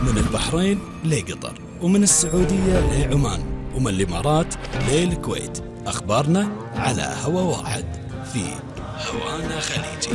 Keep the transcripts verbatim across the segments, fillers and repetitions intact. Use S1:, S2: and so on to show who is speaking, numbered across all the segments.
S1: من البحرين لقطر، ومن السعودية لعمان، ومن الإمارات للكويت. أخبارنا على هوا واحد في هوانا خليجي.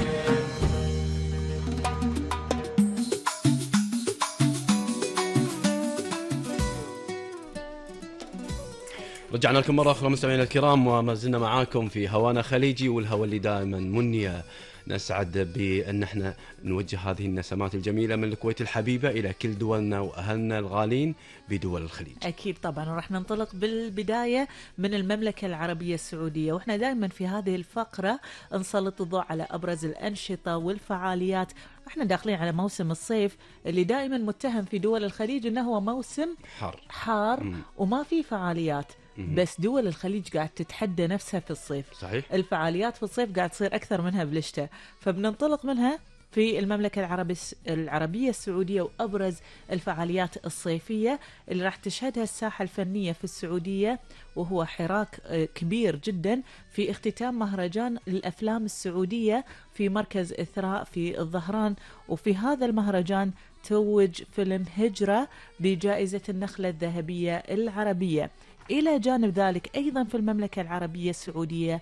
S2: رجعنا لكم مرة أخرى مستمعينا الكرام، وما زلنا معاكم في هوانا خليجي، والهوا اللي دائما منية. نسعد بأن احنا نوجه هذه النسمات الجميلة من الكويت الحبيبة إلى كل دولنا وأهلنا الغالين بدول الخليج.
S3: أكيد طبعا، ورح ننطلق بالبداية من المملكة العربية السعودية، وإحنا دائما في هذه الفقرة نسلط الضوء على أبرز الأنشطة والفعاليات. احنا داخلين على موسم الصيف اللي دائما متهم في دول الخليج انه هو موسم
S2: حار
S3: حار
S2: مم.
S3: وما في فعاليات.
S2: مم.
S3: بس دول الخليج قاعد تتحدى نفسها في الصيف.
S2: صحيح.
S3: الفعاليات في الصيف قاعد تصير أكثر منها بالشتاء، فبننطلق منها في المملكة العربية العربية السعودية. وأبرز الفعاليات الصيفية اللي راح تشهدها الساحة الفنية في السعودية، وهو حراك كبير جدا في اختتام مهرجان الأفلام السعودية في مركز إثراء في الظهران. وفي هذا المهرجان توج فيلم هجرة بجائزة النخلة الذهبية العربية. إلى جانب ذلك أيضا في المملكة العربية السعودية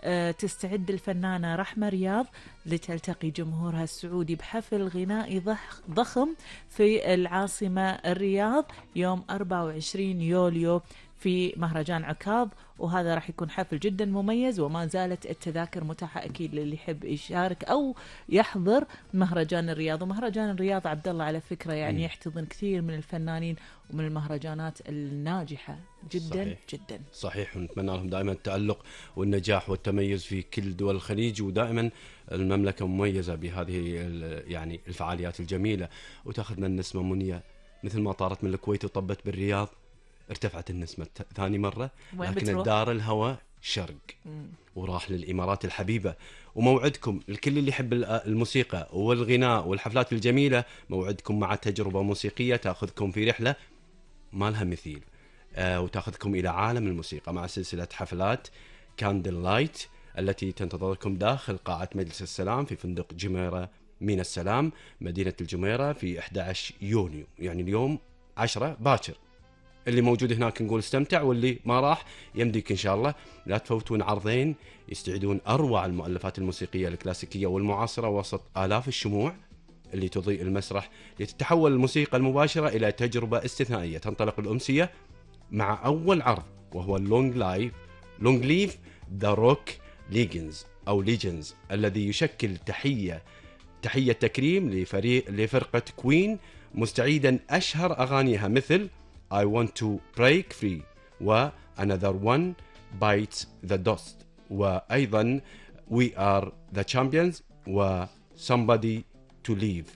S3: تستعد الفنانة رحمة رياض لتلتقي جمهورها السعودي بحفل غنائي ضخم في العاصمة الرياض يوم أربعة وعشرين يوليو في مهرجان عكاظ، وهذا راح يكون حفل جدا مميز. وما زالت التذاكر متاحة أكيد للي يحب يشارك أو يحضر مهرجان الرياض. ومهرجان الرياض عبد الله على فكرة يعني يحتضن كثير من الفنانين ومن المهرجانات الناجحة جدا.
S2: صحيح.
S3: جدا
S2: صحيح، ونتمنى لهم دائما التألق والنجاح والتميز في كل دول الخليج، ودائما المملكة مميزة بهذه يعني الفعاليات الجميلة. وتاخذنا النسمة منية مثل ما طارت من الكويت وطبت بالرياض، ارتفعت النسمة ثاني مرة، لكن الدار الهواء شرق مم. وراح للإمارات الحبيبة. وموعدكم الكل اللي يحب الموسيقى والغناء والحفلات الجميلة، موعدكم مع تجربة موسيقية تأخذكم في رحلة ما لها مثيل، آه وتأخذكم إلى عالم الموسيقى مع سلسلة حفلات كاندل لايت التي تنتظركم داخل قاعة مجلس السلام في فندق جميرة مينا السلام مدينة الجميرة في أحد عشر يونيو، يعني اليوم عشرة باكر. اللي موجود هناك نقول استمتع، واللي ما راح يمديك إن شاء الله. لا تفوتون عرضين يستعيدون أروع المؤلفات الموسيقية الكلاسيكية والمعاصرة وسط آلاف الشموع اللي تضيء المسرح، لتتحول الموسيقى المباشرة إلى تجربة استثنائية. تنطلق الأمسية مع أول عرض وهو اللونج لايف لونج ليف ذا روك ليجنز أو ليجنز، الذي يشكل تحية تحية تكريم لفريق لفرقة كوين، مستعيدا أشهر أغانيها مثل I want to break free و another one bites the dust، وأيضا we are the champions و somebody to leave.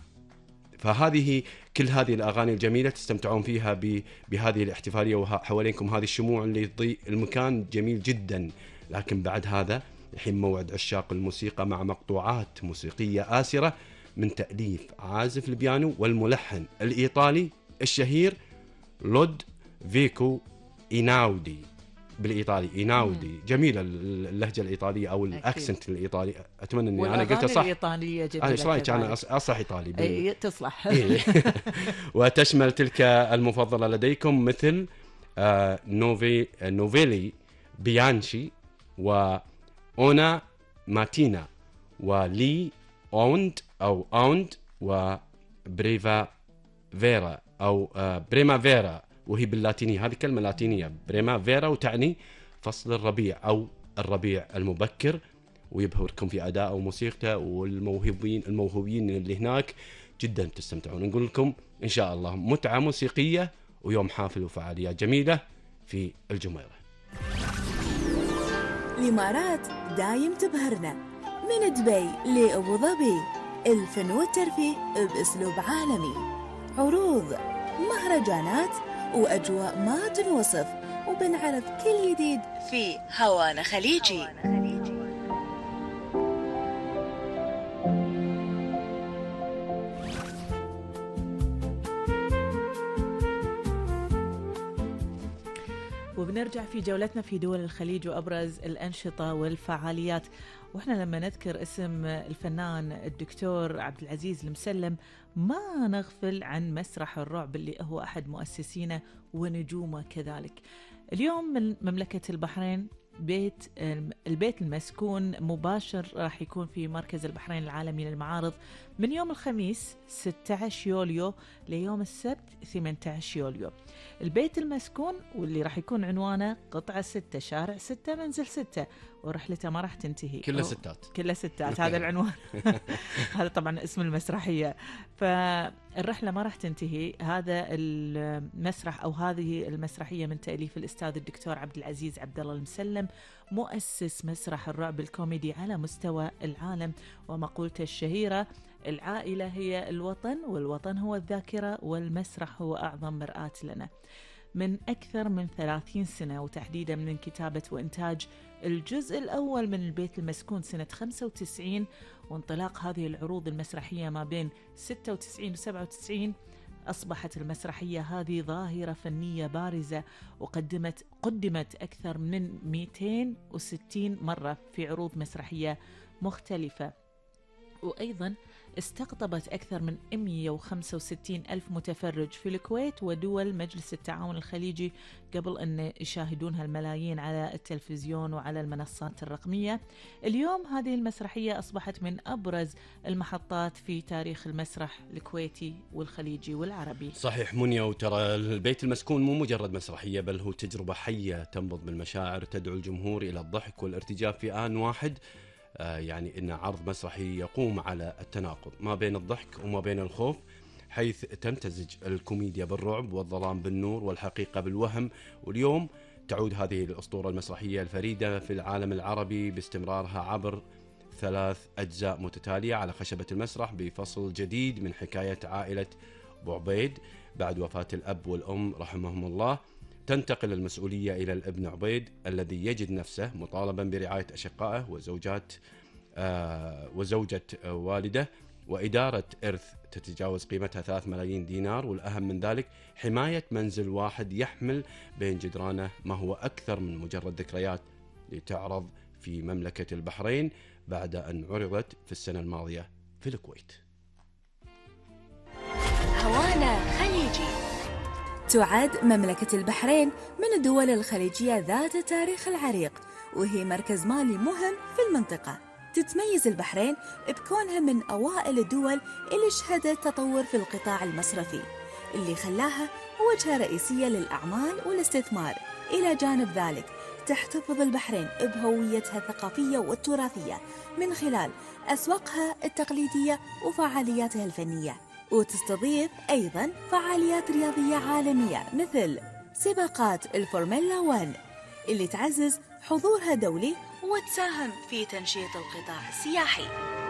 S2: فهذه كل هذه الأغاني الجميلة تستمتعون فيها بهذه الاحتفالية وحوالينكم هذه الشموع اللي تضيء المكان جميل جدا. لكن بعد هذا الحين موعد عشاق الموسيقى مع مقطوعات موسيقية آسرة من تأليف عازف البيانو والملحن الإيطالي الشهير لود فيكو إيناودي. بالإيطالي إيناودي، جميلة اللهجة الإيطالية أو الأكسنت الإيطالي. أتمنى أني أنا قلت صح.
S3: الإيطالية جميلة.
S2: أنا إيش رأيك؟ أنا أصح إيطالي بال...
S3: أي تصلح.
S2: وتشمل تلك المفضلة لديكم مثل آه نوفي نوفيلي بيانشي وأونا ماتينا ولي أوند أو أوند وبريفا فيرا أو آه بريمافيرا، وهي باللاتينية. هذه كلمة لاتينية بريمافيرا وتعني فصل الربيع أو الربيع المبكر. ويبهركم في أداء وموسيقى، والموهوبين الموهوبين اللي هناك جدا تستمتعون. نقول لكم إن شاء الله متعة موسيقية ويوم حافل وفعاليات جميلة في الجميرة.
S4: الإمارات دايم تبهرنا، من دبي لأبو ظبي، الفن والترفيه بأسلوب عالمي، عروض، مهرجانات وأجواء ما تنوصف، وبنعرض كل جديد في هوانا خليجي.
S3: وبنرجع في جولتنا في دول الخليج وأبرز الأنشطة والفعاليات. وإحنا لما نذكر اسم الفنان الدكتور عبد العزيز المسلم ما نغفل عن مسرح الرعب اللي هو أحد مؤسسينه ونجومه كذلك. اليوم من مملكة البحرين بيت البيت المسكون مباشر راح يكون في مركز البحرين العالمي للمعارض من يوم الخميس ستة عشر يوليو ليوم السبت ثمانية عشر يوليو. البيت المسكون واللي راح يكون عنوانه قطعة ستة شارع ستة منزل ستة، ورحلته ما راح تنتهي،
S2: كلها ستات
S3: كلها ستات هذا العنوان. هذا طبعا اسم المسرحية. فالرحلة ما راح تنتهي. هذا المسرح أو هذه المسرحية من تأليف الأستاذ الدكتور عبد العزيز عبد الله المسلم، مؤسس مسرح الرعب الكوميدي على مستوى العالم، ومقولته الشهيرة: العائلة هي الوطن، والوطن هو الذاكرة، والمسرح هو أعظم مرآة لنا. من أكثر من ثلاثين سنة، وتحديدا من كتابة وإنتاج الجزء الأول من البيت المسكون سنة خمسة وتسعين، وانطلاق هذه العروض المسرحية ما بين ستة وتسعين و سبعة وتسعين، أصبحت المسرحية هذه ظاهرة فنية بارزة، وقدمت قدمت أكثر من مئتين وستين مرة في عروض مسرحية مختلفة، وأيضا استقطبت أكثر من مئة وخمسة وستين ألف متفرج في الكويت ودول مجلس التعاون الخليجي قبل أن يشاهدونها الملايين على التلفزيون وعلى المنصات الرقمية. اليوم هذه المسرحية أصبحت من أبرز المحطات في تاريخ المسرح الكويتي والخليجي والعربي.
S2: صحيح منيا، وترى البيت المسكون مو مجرد مسرحية، بل هو تجربة حية تنبض بالمشاعر، تدعو الجمهور إلى الضحك والارتجاف في آن واحد. يعني إن عرض مسرحي يقوم على التناقض ما بين الضحك وما بين الخوف، حيث تمتزج الكوميديا بالرعب والظلام بالنور والحقيقة بالوهم. واليوم تعود هذه الأسطورة المسرحية الفريدة في العالم العربي باستمرارها عبر ثلاث أجزاء متتالية على خشبة المسرح، بفصل جديد من حكاية عائلة أبو عبيد بعد وفاة الأب والأم رحمهم الله. تنتقل المسؤولية إلى الابن عبيد الذي يجد نفسه مطالبا برعاية أشقائه وزوجات آه وزوجة آه والده، وإدارة إرث تتجاوز قيمتها ثلاث ملايين دينار، والأهم من ذلك حماية منزل واحد يحمل بين جدرانه ما هو أكثر من مجرد ذكريات، لتعرض في مملكة البحرين بعد أن عرضت في السنة الماضية في الكويت.
S4: هوانا خليجي. تعد مملكة البحرين من الدول الخليجية ذات التاريخ العريق، وهي مركز مالي مهم في المنطقة. تتميز البحرين بكونها من أوائل الدول اللي شهدت تطور في القطاع المصرفي، اللي خلاها وجهة رئيسية للأعمال والاستثمار. إلى جانب ذلك تحتفظ البحرين بهويتها الثقافية والتراثية من خلال أسواقها التقليدية وفعالياتها الفنية، وتستضيف أيضا فعاليات رياضية عالمية مثل سباقات الفورمولا واحد اللي تعزز حضورها دولي وتساهم في تنشيط القطاع السياحي.